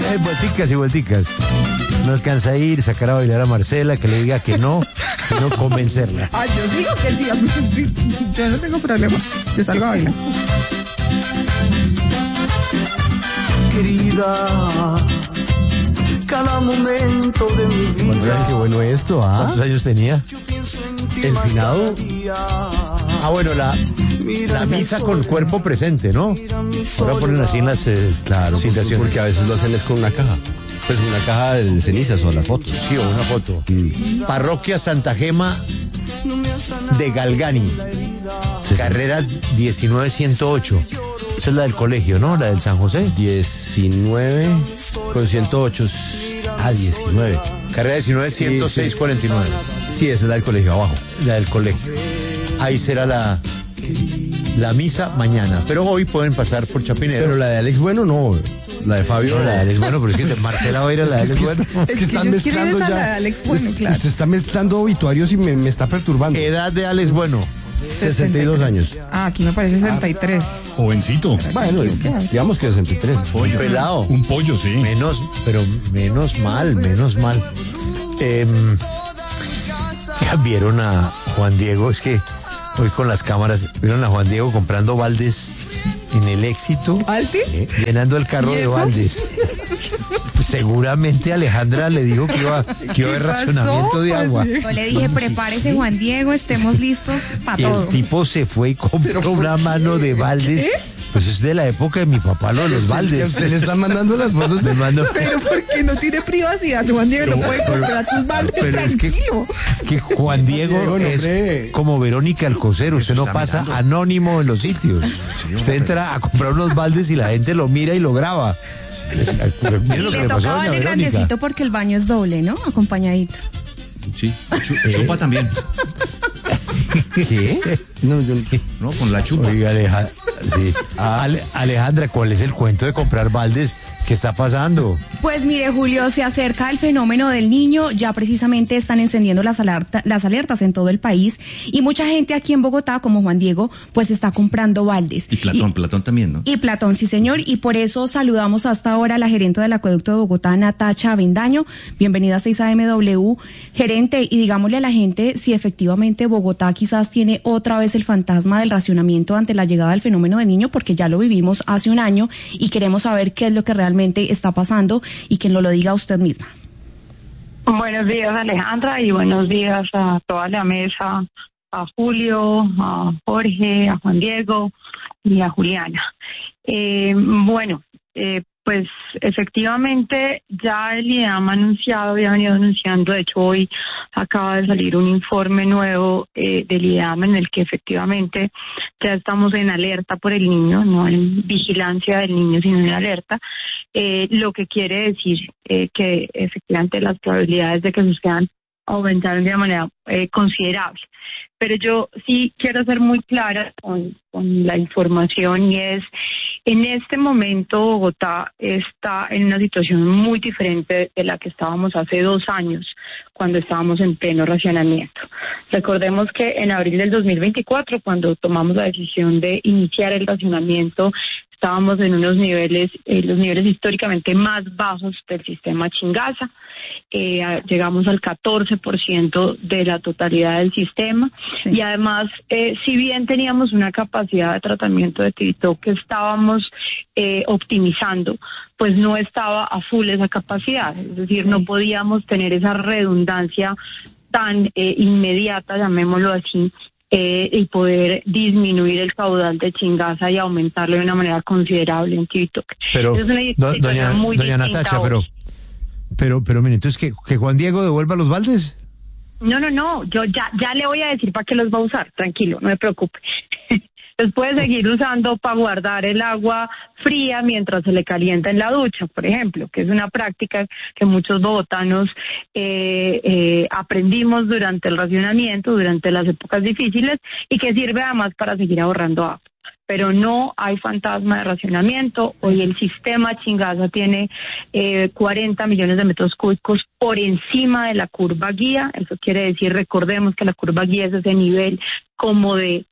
vuelticas y vuelticas. No alcanza a ir, sacar a bailar a Marcela, que le diga que no convencerla. Ay, yo digo que sí, yo no tengo problema, yo salgo a bailar. Querida, cada momento de mi vida. Qué bueno esto, ¿ah? ¿Cuántos años tenía? El finado. Bueno, la misa con cuerpo presente, ¿no? Ahora ponen así en las Claro, citaciones. porque a veces lo hacen es con una caja. Pues una caja de cenizas o la foto. Sí, o una foto. Parroquia Santa Gema de Galgani. Carrera 19108. Esa es la del colegio, ¿no? La del San José. 19 con 108. 19. Carrera 19, 10649. Sí, esa es la del colegio abajo. La del colegio. Ahí será la misa mañana. Pero hoy pueden pasar por Chapinero. Pero la de Alex Bueno no. La de Fabio. No, la de Alex Bueno, pero es que Marcela va a ir a la de Alex Bueno. Es que están mezclando ya. La de Alex Bueno, claro. Usted está mezclando obituarios y me está perturbando. Edad de Alex Bueno. 62 años. Ah, aquí me parece 63. Jovencito. Bueno, digamos que 63. Pollo. Pelado. Un pollo, sí. Menos mal. Ya vieron a Juan Diego, es que hoy con las cámaras, vieron a Juan Diego comprando baldes en el Éxito. ¿Alte? Llenando el carro de baldes. Seguramente Alejandra le dijo que iba a haber racionamiento de agua. Yo le dije, prepárese Juan Diego, estemos listos para Y todo. el tipo se fue y compró una mano de baldes. Pues es de la época de mi papá, lo de los baldes. Se le están mandando las fotos de mando. Pero porque no tiene privacidad, Juan Diego no puede comprar sus baldes Pero tranquilo. es que Juan Diego es como Verónica Alcocer, usted no pasa anónimo en los sitios. Usted entra a comprar unos baldes y la gente lo mira y lo graba. Mire lo que Le le pasó a toca doña balde Verónica. grandecito porque el baño es doble, ¿no? Acompañadito. Sí. Chupa también. ¿Qué? No, con la chupa. Oiga, sí. Alejandra, ¿cuál es el cuento de comprar baldes? ¿Qué está pasando? Pues mire, Julio, se acerca el fenómeno del niño, ya precisamente están encendiendo las alertas en todo el país y mucha gente aquí en Bogotá, como Juan Diego, pues está comprando baldes. Y Platón también, ¿no? Y Platón, sí señor, y por eso saludamos hasta ahora a la gerente del Acueducto de Bogotá, Natacha Avendaño. Bienvenida a 6AMW, gerente, y digámosle a la gente si efectivamente Bogotá quizás tiene otra vez el fantasma del racionamiento ante la llegada del fenómeno del niño, porque ya lo vivimos hace un año y queremos saber qué es lo que realmente está pasando y que nos lo diga usted misma. Buenos días, Alejandra, y buenos días a toda la mesa, a Julio, a Jorge, a Juan Diego y a Juliana. Pues efectivamente ya el IDEAM había venido anunciando, de hecho hoy acaba de salir un informe nuevo del IDEAM en el que efectivamente ya estamos en alerta por el niño, no en vigilancia del niño, sino en alerta, lo que quiere decir que efectivamente las probabilidades de que sucedan aumentaron de una manera considerable. Pero yo sí quiero ser muy clara con la información, y es, en este momento Bogotá está en una situación muy diferente de la que estábamos hace 2 años, cuando estábamos en pleno racionamiento. Recordemos que en abril del 2024, cuando tomamos la decisión de iniciar el racionamiento, estábamos en unos niveles, los niveles históricamente más bajos del sistema Chingaza. Llegamos al 14% de la totalidad del sistema, sí. Y además, si bien teníamos una capacidad de tratamiento de TIVITOC que estábamos optimizando, pues no estaba a full esa capacidad, es decir, sí. No podíamos tener esa redundancia tan inmediata, llamémoslo así, y poder disminuir el caudal de Chingaza y aumentarlo de una manera considerable en TIVITOC. Pero, doña Natacha, pero mire, entonces que Juan Diego devuelva los baldes. No, yo ya le voy a decir para qué los va a usar, tranquilo, no me preocupe. Los puede seguir usando para guardar el agua fría mientras se le calienta en la ducha, por ejemplo, que es una práctica que muchos bogotanos aprendimos durante el racionamiento, durante las épocas difíciles, y que sirve además para seguir ahorrando agua. Pero no hay fantasma de racionamiento. Hoy el sistema Chingaza tiene 40 millones de metros cúbicos por encima de la curva guía. Eso quiere decir, recordemos que la curva guía es ese nivel como de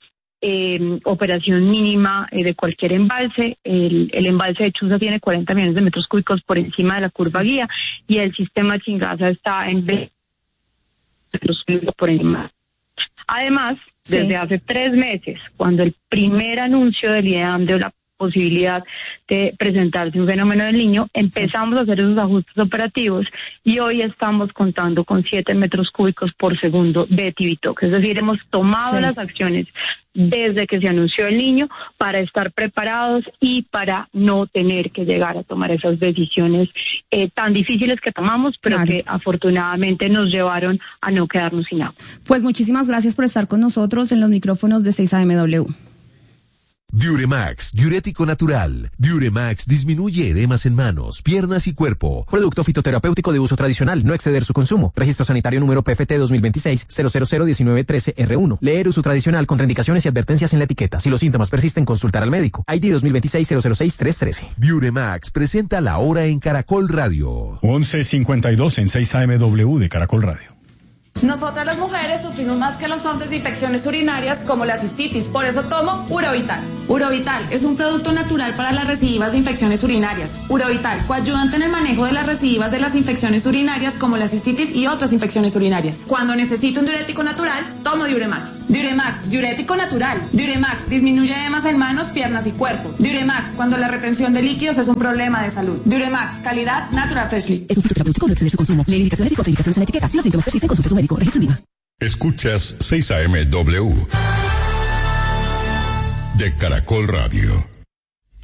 operación mínima de cualquier embalse. El embalse de Chuza tiene 40 millones de metros cúbicos por encima de la curva guía y el sistema Chingaza está en 20 metros cúbicos por encima. Además, desde hace 3 meses, cuando el primer anuncio del IDEAM de la posibilidad de presentarse un fenómeno del Niño, empezamos a hacer esos ajustes operativos y hoy estamos contando con 7 metros cúbicos por segundo de Tibitoc. Es decir, hemos tomado las acciones desde que se anunció el Niño para estar preparados y para no tener que llegar a tomar esas decisiones tan difíciles que tomamos, pero que afortunadamente nos llevaron a no quedarnos sin agua. Pues muchísimas gracias por estar con nosotros en los micrófonos de 6AMW. Diuremax, diurético natural. Diuremax disminuye edemas en manos, piernas y cuerpo. Producto fitoterapéutico de uso tradicional, no exceder su consumo. Registro sanitario número PFT 2026-0001913-R1. Leer uso tradicional, contraindicaciones y advertencias en la etiqueta. Si los síntomas persisten, consultar al médico. ID 2026-006-313. Diuremax presenta La Hora en Caracol Radio. 11:52 en 6AMW de Caracol Radio. Nosotras las mujeres sufrimos más que los hombres de infecciones urinarias como la cistitis, por eso tomo Urovital. Urovital es un producto natural para las recidivas de infecciones urinarias. Urovital, coayudante en el manejo de las recidivas de las infecciones urinarias como la cistitis y otras infecciones urinarias. Cuando necesito un diurético natural, tomo Diuremax. Diuremax, diurético natural. Diuremax disminuye edemas en manos, piernas y cuerpo. Diuremax, cuando la retención de líquidos es un problema de salud. Diuremax, calidad Natural Freshly. Es un fitoterapéutico, no exceder su consumo. Lee indicaciones y contraindicaciones en la etiqueta. Si los síntomas persisten, consulte a su médico. Escuchas 6AMW de Caracol Radio.